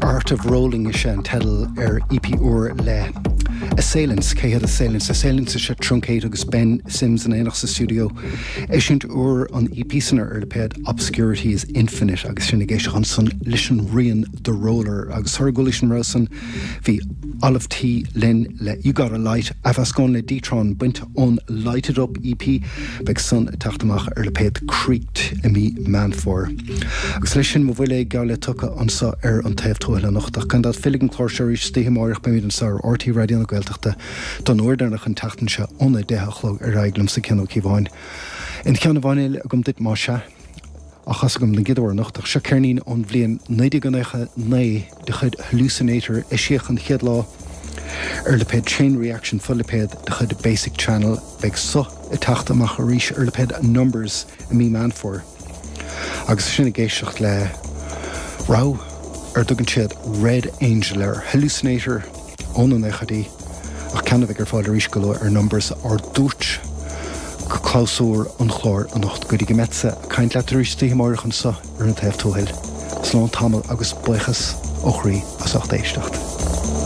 Art of Rolling is an tedal EP le. Assailants, cé had Assailants is a truncate agus Ben Sims in einach sa studio. Eisiant an EP sanna le ped Obscurity is Infinite agus sinna géisio an son Lishan Rian the Roller agus thurgo Lishan Rosen vi Olive T. Lynn le You Got a Light Avascon le Detron buint on Lighted Up EP beg son tachtamach le ped Creaked mi man for. Agus Lishan mo bhfuil gaile tucha ansa an taobh tóile nachtach can dat filligan chlórseiris stíhimáireach bei míid an sa RT Radio na Gaeltachta don ordarnach an tachtan se onna dehachlog reiglam sa cenno cíbháin. In ceanna bhainil agam dit má se achas agam na gidóir nachtach se ceirnín an bblion 90 de chud hallucinator isiach an chiad le ped chain reaction full le ped de chud basic channel beg so tachtamach a ríis le ped numbers mi man for. Agus sinna géisiocht le rá duggan siad Red Angel hallucinator ónan echadí ach canna bheith fáil ríis go numbers dúirt chlásúr an chlár an nacht go dtí go metsa caint leat ríis tíhimáireach an sa an taobh tóil. Slán tamil agus buchas ó chrí as 8 éisteacht.